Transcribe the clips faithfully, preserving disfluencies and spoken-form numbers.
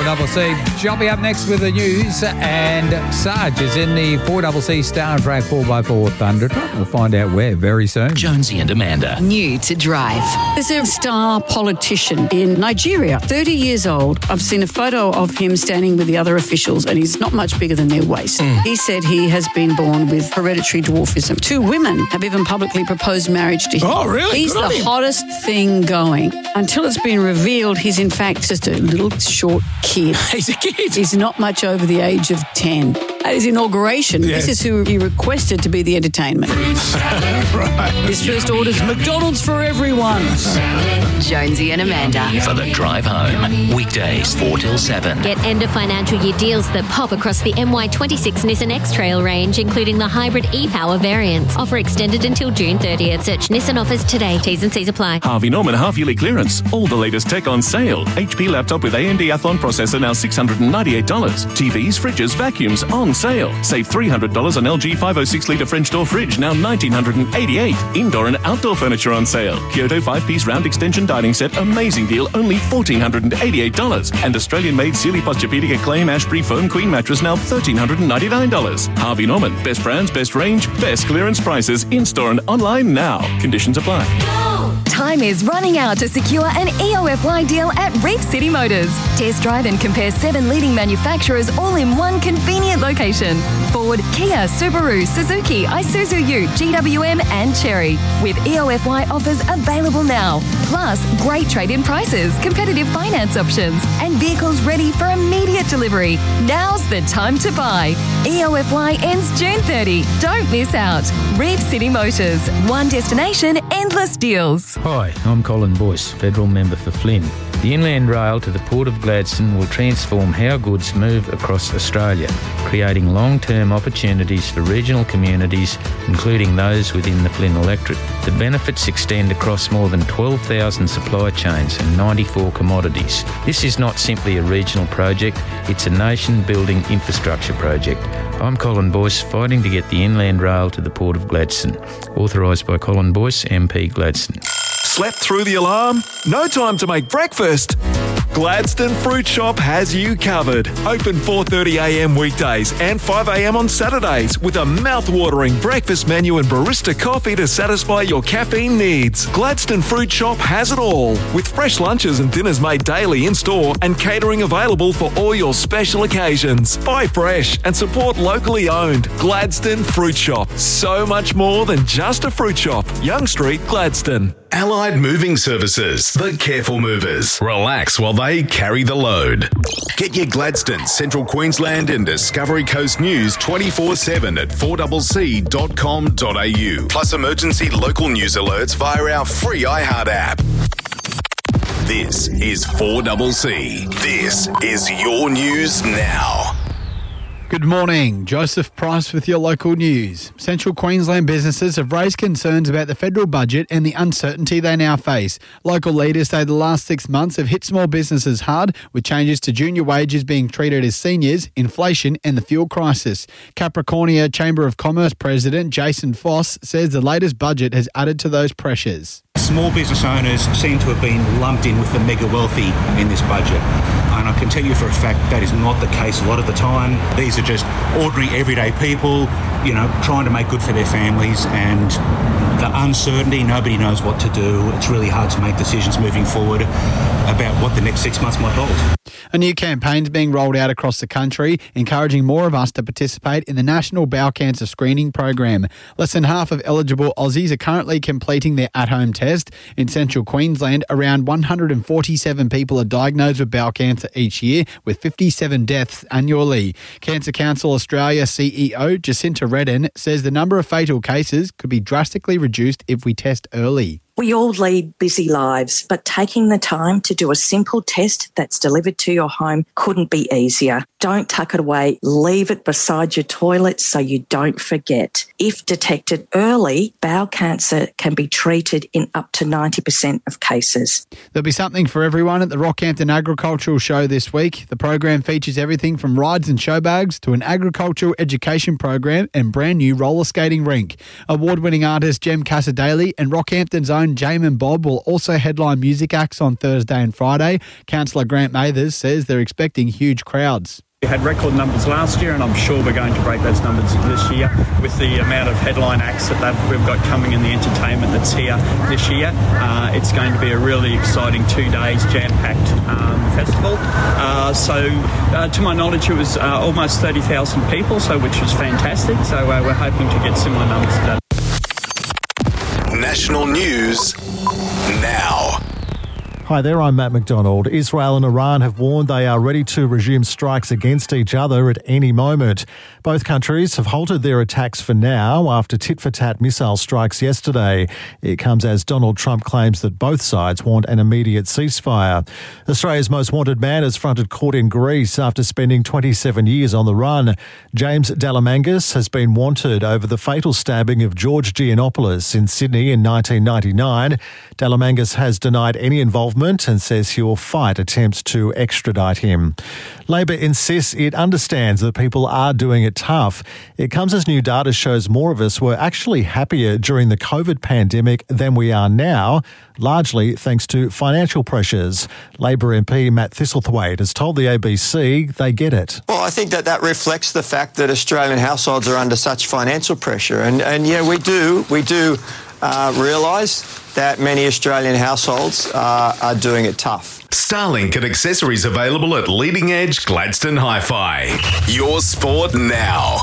C C. Jobbie up next with the news, and Sarge is in the four C C Star and Track four by four Thunder Truck. We'll find out where very soon. Jonesy and Amanda. New to drive. There's a star politician in Nigeria, thirty years old. I've seen a photo of him standing with the other officials, and he's not much bigger than their waist. Mm. He said he has been born with hereditary dwarfism. Two women have even publicly proposed marriage to him. Oh, really? He's Good the hottest thing going. Until it's been revealed, he's in fact just a little short kid. He's a kid. He's not much over the age of ten. At his inauguration, Yes. this is who he requested to be the entertainment. Right. His first order's McDonald's for everyone. Jonesy and Amanda. For the drive home. Weekdays four till seven. Get end of financial year deals that pop across the M Y twenty-six Nissan X-Trail range, including the hybrid e-Power variants. Offer extended until June thirtieth. Search Nissan offers today. T's and C's apply. Harvey Norman half-yearly clearance. All the latest tech on sale. H P laptop with A M D Athlon processor now six hundred ninety-eight dollars. T Vs, fridges, vacuums on sale. Save three hundred dollars on L G five oh six litre French door fridge, now one thousand nine hundred eighty-eight dollars. Indoor and outdoor furniture on sale. Kyoto five-piece round extension dining set, amazing deal, only one thousand four hundred eighty-eight dollars. And Australian-made Sealy Posturepedic Acclaim Ashbury Foam Queen mattress, now one thousand three hundred ninety-nine dollars. Harvey Norman, best brands, best range, best clearance prices, in-store and online now. Conditions apply. Time is running out to secure an E O F Y deal at Reef City Motors. Test drive and compare seven leading manufacturers all in one convenient location. Ford, Kia, Subaru, Suzuki, Isuzu U, G W M and Chery. With E O F Y offers available now. Plus, great trade-in prices, competitive finance options and vehicles ready for immediate delivery. Now's the time to buy. E O F Y ends June thirtieth. Don't miss out. Reef City Motors. One destination, endless deals. Hi, I'm Colin Boyce, Federal Member for Flynn. The Inland Rail to the Port of Gladstone will transform how goods move across Australia, creating long-term opportunities for regional communities, including those within the Flynn electorate. The benefits extend across more than twelve thousand supply chains and ninety-four commodities. This is not simply a regional project, it's a nation-building infrastructure project. I'm Colin Boyce, fighting to get the Inland Rail to the Port of Gladstone. Authorised by Colin Boyce, M P Gladstone. Slept through the alarm? No time to make breakfast? Gladstone Fruit Shop has you covered. Open four thirty a m weekdays and five a m on Saturdays with a mouth-watering breakfast menu and barista coffee to satisfy your caffeine needs. Gladstone Fruit Shop has it all, with fresh lunches and dinners made daily in-store and catering available for all your special occasions. Buy fresh and support locally owned. Gladstone Fruit Shop. So much more than just a fruit shop. Young Street, Gladstone. Allied Moving Services, the careful movers. Relax while they carry the load. Get your Gladstone, Central Queensland and Discovery Coast news twenty-four seven at four c c dot com dot a u. Plus emergency local news alerts via our free iHeart app. This is four C C. This is your news now. Good morning. Joseph Price with your local news. Central Queensland businesses have raised concerns about the federal budget and the uncertainty they now face. Local leaders say the last six months have hit small businesses hard, with changes to junior wages being treated as seniors, inflation and the fuel crisis. Capricornia Chamber of Commerce President Jason Foss says the latest budget has added to those pressures. Small business owners seem to have been lumped in with the mega wealthy in this budget. And I can tell you for a fact that is not the case a lot of the time. These are just ordinary, everyday people, you know, trying to make good for their families, and the uncertainty, nobody knows what to do. It's really hard to make decisions moving forward about what the next six months might hold. A new campaign is being rolled out across the country, encouraging more of us to participate in the National Bowel Cancer Screening Program. Less than half of eligible Aussies are currently completing their at-home test. In Central Queensland, around one hundred forty-seven people are diagnosed with bowel cancer each year, with fifty-seven deaths annually. Cancer Council Australia C E O Jacinta Redden says the number of fatal cases could be drastically reduced if we test early. We all lead busy lives, but taking the time to do a simple test that's delivered to your home couldn't be easier. Don't tuck it away. Leave it beside your toilet so you don't forget. If detected early, bowel cancer can be treated in up to ninety percent of cases. There'll be something for everyone at the Rockhampton Agricultural Show this week. The program features everything from rides and show bags to an agricultural education program and brand new roller skating rink. Award-winning artist Jem Casadale and Rockhampton's own own Jamin Bob will also headline music acts on Thursday and Friday. Councillor Grant Mathers says they're expecting huge crowds. We had record numbers last year, and I'm sure we're going to break those numbers this year with the amount of headline acts that we've got coming in the entertainment that's here this year. Uh, it's going to be a really exciting two days, jam-packed um, festival. Uh, so, uh, to my knowledge, it was uh, almost thirty thousand people, so which was fantastic. So uh, we're hoping to get similar numbers to that. National news now. Hi there, I'm Matt McDonald. Israel and Iran have warned they are ready to resume strikes against each other at any moment. Both countries have halted their attacks for now after tit-for-tat missile strikes yesterday. It comes as Donald Trump claims that both sides want an immediate ceasefire. Australia's most wanted man has fronted court in Greece after spending twenty-seven years on the run. James Dalamangas has been wanted over the fatal stabbing of George Giannopoulos in Sydney in nineteen ninety-nine. Dalamangas has denied any involvement and says he will fight attempts to extradite him. Labor insists it understands that people are doing it tough. It comes as new data shows more of us were actually happier during the COVID pandemic than we are now, largely thanks to financial pressures. Labor M P Matt Thistlethwaite has told the A B C they get it. Well, I think that that reflects the fact that Australian households are under such financial pressure. And, and yeah, we do, we do uh, realise that many Australian households uh, are doing it tough. Starlink and accessories available at Leading Edge Gladstone Hi-Fi. Your sport now.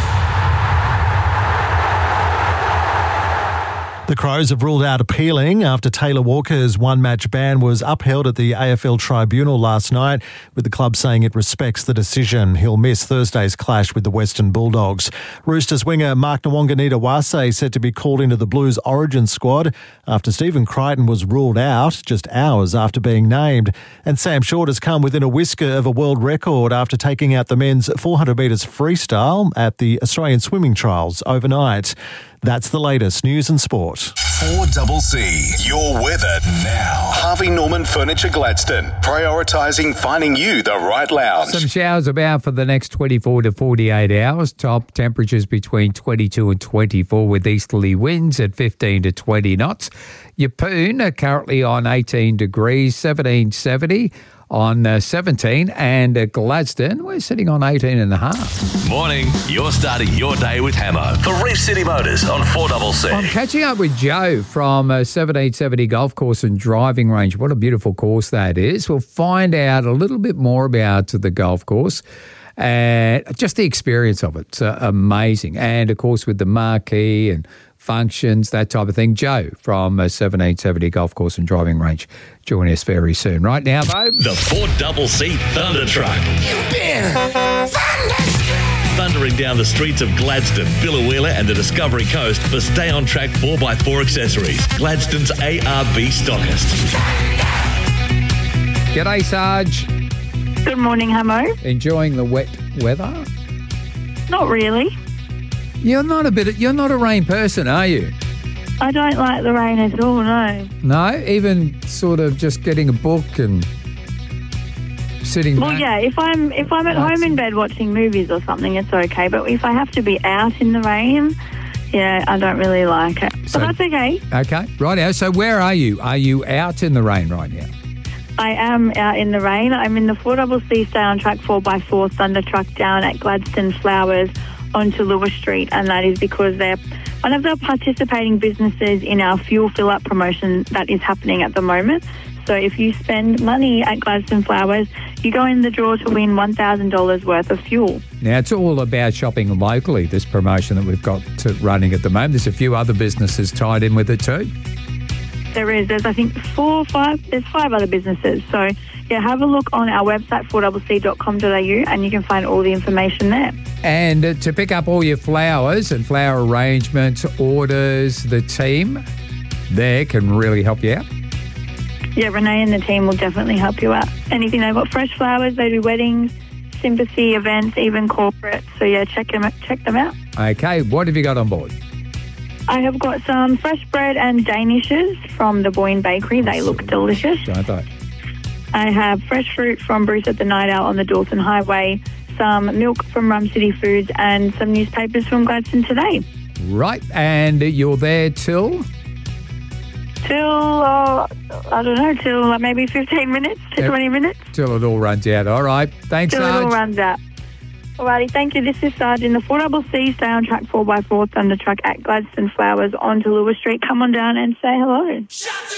The Crows have ruled out appealing after Taylor Walker's one-match ban was upheld at the A F L tribunal last night, with the club saying it respects the decision. He'll miss Thursday's clash with the Western Bulldogs. Roosters winger Mark Nwanganita-Wase said to be called into the Blues origin squad after Stephen Crichton was ruled out just hours after being named. And Sam Short has come within a whisker of a world record after taking out the men's four hundred metres freestyle at the Australian Swimming Trials overnight. That's the latest news and sport. four C C, your weather now. Harvey Norman Furniture Gladstone, prioritising finding you the right lounge. Some showers about for the next twenty-four to forty-eight hours. Top temperatures between twenty-two and twenty-four with easterly winds at fifteen to twenty knots. Yeppoon are currently on eighteen degrees, seventeen seventy. On uh, seventeen, and uh, Gladstone, we're sitting on eighteen and a half. Morning, you're starting your day with Hamo for Reef City Motors on four C C. I'm catching up with Joe from uh, seventeen seventy Golf Course and Driving Range. What a beautiful course that is. We'll find out a little bit more about the golf course and just the experience of it. It's uh, amazing. And, of course, with the marquee and functions, that type of thing. Joe from uh, seventeen seventy Golf Course and Driving Range. Join us very soon. Right now, Bo. The four C C Thunder Truck. Thundering down the streets of Gladstone, Billawheeler and the Discovery Coast for Stay On Track four by four accessories. Gladstone's A R B stockist. G'day, Sarge. Good morning, Hamo. Enjoying the wet weather? Not really. You're not a bit. You're not a rain person, are you? I don't like the rain at all, no. No? Even sort of just getting a book and sitting Well, back? yeah, if I'm if I'm at That's- home in bed watching movies or something, it's okay. But if I have to be out in the rain, yeah, I don't really like it. So- but that's okay. Okay, righto. So where are you? Are you out in the rain right now? I am out in the rain. I'm in the four C C Stay On Track four by four Thunder Truck down at Gladstone Flowers onto Lewis Street, and that is because they're one of the participating businesses in our fuel fill-up promotion that is happening at the moment. So if you spend money at Gladstone Flowers, you go in the draw to win one thousand dollars worth of fuel. Now, it's all about shopping locally, this promotion that we've got to running at the moment. There's a few other businesses tied in with it too. There is. There's, I think, four or five. There's five other businesses. So, yeah, have a look on our website, four c c dot com dot a u, and you can find all the information there. And uh, to pick up all your flowers and flower arrangements, orders, the team there can really help you out. Yeah, Renee and the team will definitely help you out. Anything, they've got fresh flowers, they do weddings, sympathy events, even corporate. So, yeah, check them, check them out. Okay, what have you got on board? I have got some fresh bread and Danishes from the Boyne Bakery. They look delicious. Don't they? I have fresh fruit from Bruce at the Night Owl on the Dawson Highway, some milk from Rum City Foods, and some newspapers from Gladstone Today. Right, and you're there till? till, uh, I don't know, till uh, maybe fifteen minutes to Yep. twenty minutes. Till it all runs out. All right. Thanks, Till it all Sarge. runs out. Alrighty, thank you. This is Sarge in the four C C. Stay on track four by four Thunder Truck at Gladstone Flowers onto Lewis Street. Come on down and say hello.